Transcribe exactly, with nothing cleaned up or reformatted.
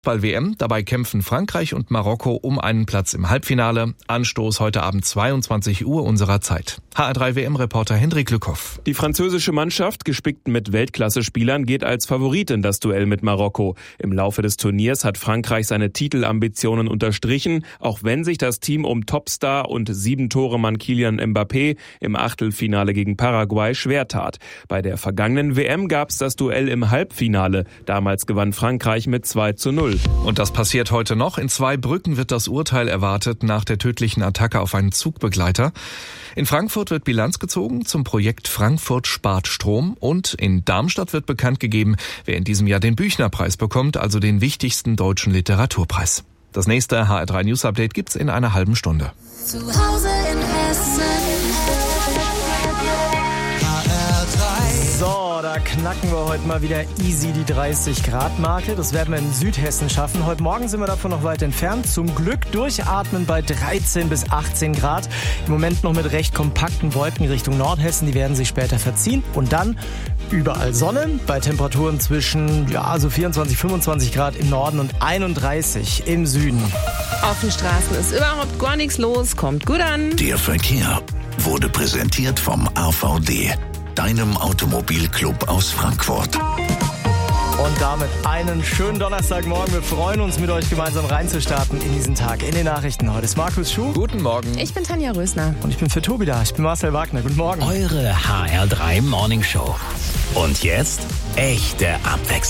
Fußball-W M. Dabei kämpfen Frankreich und Marokko um einen Platz im Halbfinale. Anstoß heute Abend zweiundzwanzig Uhr unserer Zeit. H R drei W M-Reporter Hendrik Lückhoff. Die französische Mannschaft, gespickt mit Weltklasse-Spielern, geht als Favorit in das Duell mit Marokko. Im Laufe des Turniers hat Frankreich seine Titelambitionen unterstrichen, auch wenn sich das Team um Topstar und Sieben-Tore-Mann Kylian Mbappé im Achtelfinale gegen Paraguay schwer tat. Bei der vergangenen W M gab es das Duell im Halbfinale. Damals gewann Frankreich mit zwei zu null. Und das passiert heute noch. In Zweibrücken wird das Urteil erwartet nach der tödlichen Attacke auf einen Zugbegleiter. In Frankfurt wird Bilanz gezogen zum Projekt Frankfurt spart Strom. Und in Darmstadt wird bekannt gegeben, wer in diesem Jahr den Büchner-Preis bekommt, also den wichtigsten deutschen Literaturpreis. Das nächste H R drei News Update gibt's in einer halben Stunde. Zu Hause in Hessen. So, da knacken wir heute mal wieder easy die dreißig Grad Marke. Das werden wir in Südhessen schaffen. Heute Morgen sind wir davon noch weit entfernt. Zum Glück durchatmen bei dreizehn bis achtzehn Grad. Im Moment noch mit recht kompakten Wolken Richtung Nordhessen. Die werden sich später verziehen. Und dann überall Sonne bei Temperaturen zwischen ja, so vierundzwanzig, fünfundzwanzig Grad im Norden und einunddreißig im Süden. Auf den Straßen ist überhaupt gar nichts los. Kommt gut an. Der Verkehr wurde präsentiert vom A V D, deinem Automobilclub aus Frankfurt. Und damit einen schönen Donnerstagmorgen. Wir freuen uns, mit euch gemeinsam reinzustarten in diesen Tag. In den Nachrichten heute ist Markus Schuh. Guten Morgen. Ich bin Tanja Rösner. Und ich bin für Tobi da. Ich bin Marcel Wagner. Guten Morgen. Eure H R drei Morning Show. Und jetzt echte Abwechslung.